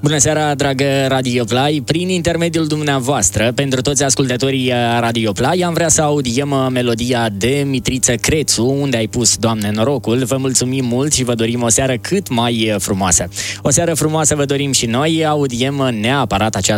Bună seara, dragă Radio Play! Prin intermediul dumneavoastră, pentru toți ascultătorii Radio Play, am vrea să audiem melodia de Mitriță Crețu, Unde ai pus, Doamne, norocul. Vă mulțumim mult și vă dorim o seară cât mai frumoasă. O seară frumoasă vă dorim și noi, audiem neapărat această